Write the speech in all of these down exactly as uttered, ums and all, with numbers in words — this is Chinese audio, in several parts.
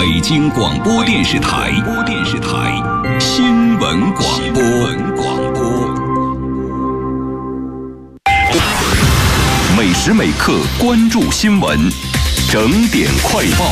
北京广播电视台播电视台新闻广播广播，每时每刻关注新闻，整点快报。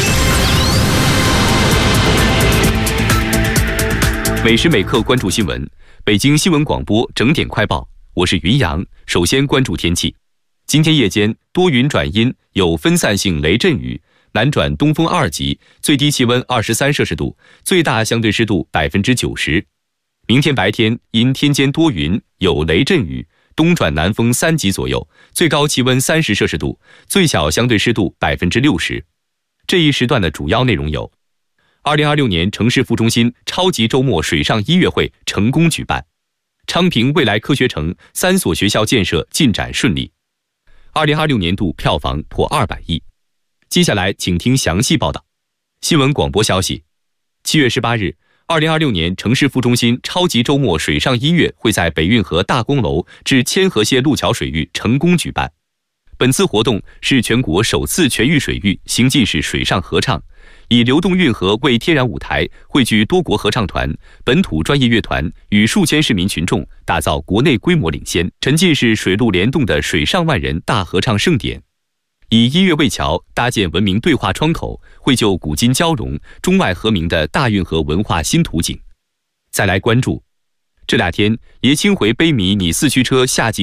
每时每刻关注新闻，北京新闻广播整点快报，我是云阳。首先关注天气，今天夜间多云转阴，有分散性雷阵雨，南转东风二级，最低气温二十三摄氏度，最大相对湿度百分之九十。明天白天因天间多云，有雷阵雨，东转南风三级左右，最高气温三十摄氏度，最小相对湿度百分之六十。这一时段的主要内容有：二零二六年城市副中心超级周末水上音乐会成功举办，昌平未来科学城三所学校建设进展顺利，二零二六年度票房破二百亿。接下来请听详细报道。新闻广播消息，七月十八日，二零二六年城市副中心超级周末水上音乐会在北运河大公楼至千河蟹路桥水域成功举办。本次活动是全国首次全域水域行进式水上合唱，以流动运河为天然舞台，汇聚多国合唱团、本土专业乐团与数千市民群众，打造国内规模领先、沉浸式水陆联动的水上万人大合唱盛典。以音乐为桥，搭建文明对话窗口，绘就古今交融、中外和鸣的大运河文化新图景。再来关注，这两天爷青回杯迷你四驱车夏季